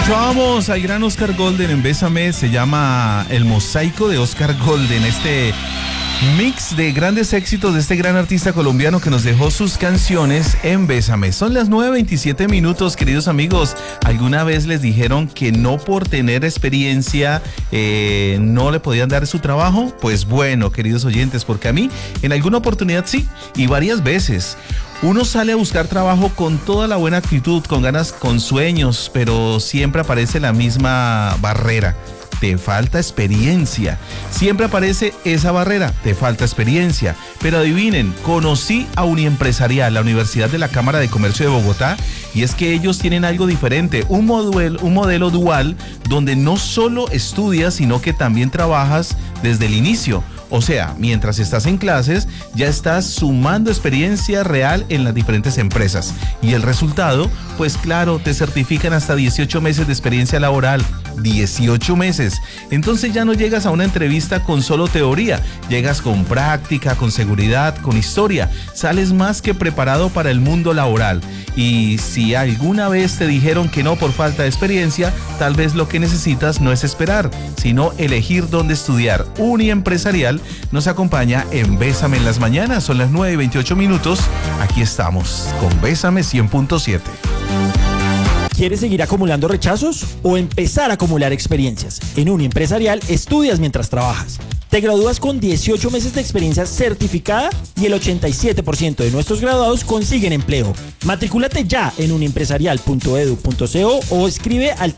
Escuchábamos al gran Oscar Golden en Bésame, se llama El Mosaico de Oscar Golden, este mix de grandes éxitos de este gran artista colombiano que nos dejó sus canciones en Bésame. Son las 9:27 minutos, queridos amigos. ¿Alguna vez les dijeron que no por tener experiencia no le podían dar su trabajo? Pues bueno, queridos oyentes, porque a mí en alguna oportunidad sí, y varias veces. Uno sale a buscar trabajo con toda la buena actitud, con ganas, con sueños, pero siempre aparece la misma barrera. Te falta experiencia. Siempre aparece esa barrera, te falta experiencia. Pero adivinen, conocí a Uniempresarial, la Universidad de la Cámara de Comercio de Bogotá, y es que ellos tienen algo diferente, un modelo dual donde no solo estudias, sino que también trabajas desde el inicio. O sea, mientras estás en clases, ya estás sumando experiencia real en las diferentes empresas. Y el resultado, pues claro, te certifican hasta 18 meses de experiencia laboral. 18 meses. Entonces ya no llegas a una entrevista con solo teoría, llegas con práctica, con seguridad, con historia. Sales más que preparado para el mundo laboral. Y si alguna vez te dijeron que no por falta de experiencia, tal vez lo que necesitas no es esperar, sino elegir dónde estudiar. Uniempresarial nos acompaña en Bésame en las mañanas. Son las 9:28 minutos. Aquí estamos con Bésame 100.7. ¿Quieres seguir acumulando rechazos o empezar a acumular experiencias? En Uniempresarial estudias mientras trabajas. Te gradúas con 18 meses de experiencia certificada y el 87% de nuestros graduados consiguen empleo. Matricúlate ya en uniempresarial.edu.co o escribe al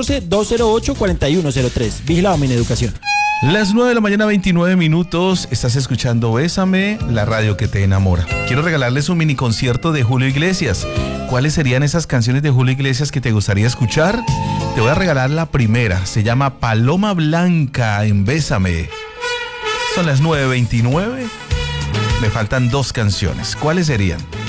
314-208-4103. Vigilado Mineducación. Las 9 de la mañana, 29 minutos, estás escuchando Bésame, la radio que te enamora. Quiero regalarles un mini concierto de Julio Iglesias. ¿Cuáles serían esas canciones de Julio Iglesias que te gustaría escuchar? Te voy a regalar la primera, se llama Paloma Blanca en Bésame. Son las 9:29, me faltan dos canciones. ¿Cuáles serían?